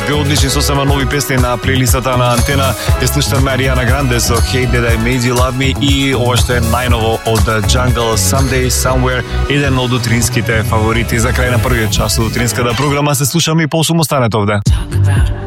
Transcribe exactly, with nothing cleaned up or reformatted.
Две одлични сосема нови песни на плейлистата на Антена. Ја слушаме Ариана Гранде со Hey Did I Made You Love Me и ова што е најново од Jungle Someday Somewhere, еден од утринските фаворити за крај на првиот час од утринската програма. Се слушаме и по осум останете овде.